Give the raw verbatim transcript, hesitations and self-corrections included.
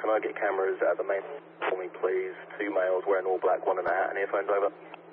can I get cameras at the main for me, please? Two males wearing all black, one in a hat and earphones over.